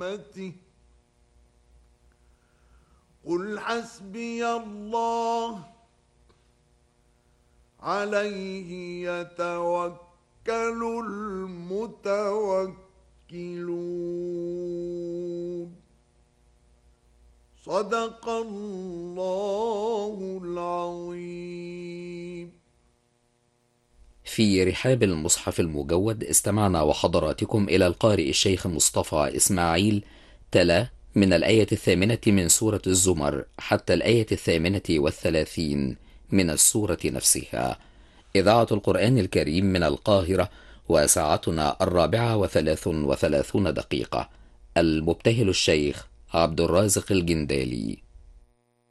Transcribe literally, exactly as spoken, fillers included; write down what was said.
رحمته قل حسبي الله عليه يتوكل المتوكلون صدق الله العظيم. في رحاب المصحف المجود استمعنا وحضراتكم إلى القارئ الشيخ مصطفى إسماعيل تلا من الآية الثامنة من سورة الزمر حتى الآية الثامنة والثلاثين من السورة نفسها. إذاعة القرآن الكريم من القاهرة، وساعتنا الرابعة وثلاث وثلاثون دقيقة. المبتهل الشيخ عبد الرازق الجندالي.